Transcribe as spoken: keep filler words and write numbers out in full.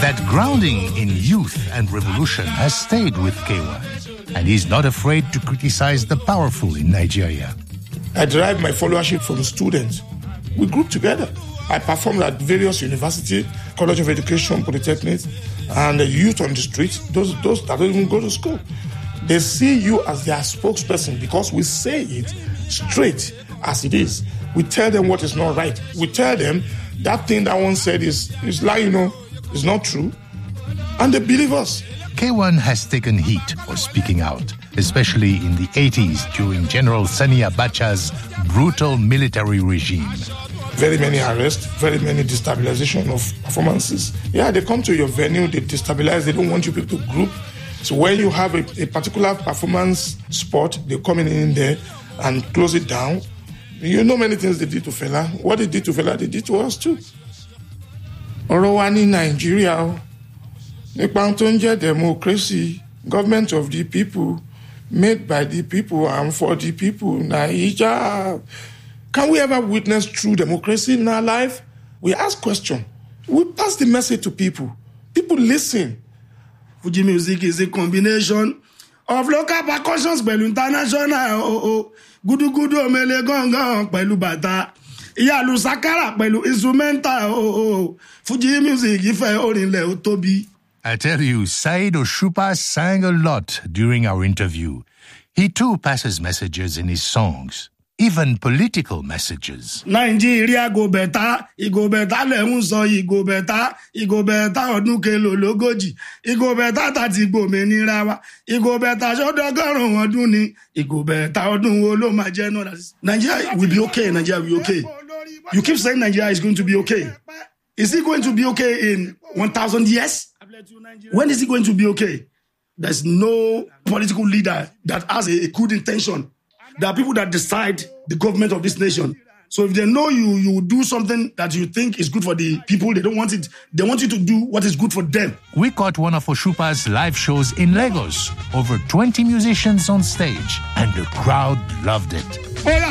That grounding in youth and revolution has stayed with K one, and he's not afraid to criticize the powerful in Nigeria. I derive my followership from students. We group together. I performed at various universities, College of Education, Polytechnics, and the youth on the street, those, those that don't even go to school. They see you as their spokesperson because we say it straight as it is. We tell them what is not right. We tell them that thing that one said is, is lie, you know, is not true. And they believe us. K one has taken heat for speaking out, especially in the eighties during General Sani Abacha's brutal military regime. Very many arrests, very many destabilization of performances. Yeah, they come to your venue, they destabilize, they don't want you people to group. So when you have a, a particular performance spot, they come in, in there and close it down. You know many things they did to Fela. What they did to Fela, they did to us too. Ọ̀rọ̀ wa ní Nàìjíríà, nípa tó ń jẹ́ democracy, government of the people, made by the people and for the people, Naija. Can we ever witness true democracy in our life? We ask questions. We pass the message to people. People listen. Fuji music is a combination of local percussions pẹ̀lú international. Oh, oh. Gudu gudu omele gongon pẹ̀lú bàtà. Ìyàlù sakara pẹ̀lú instrumental. Oh, oh. Fuji music ife orinle ó tóbi. I tell you, Saheed Osupa sang a lot during our interview. He too passes messages in his songs, even political messages. Nigeria go better, it go better lehun so, it go better, it go better ọdún kelo lógójì, it go better tàti gbòmìnira wa, it go better ṣọdọgọ́rùn ọdún ni, it go better ọdún wo ló máa jẹ́ náà. Nigeria will be okay, Nigeria will be okay. You keep saying Nigeria is going to be okay. Is it going to be okay in one thousand years? When is it going to be okay? There's no political leader that has a, a good intention. There are people that decide the government of this nation. So if they know you, you do something that you think is good for the people, they don't want it. They want you to do what is good for them. We caught one of Osupa's live shows in Lagos. Over twenty musicians on stage, and the crowd loved it.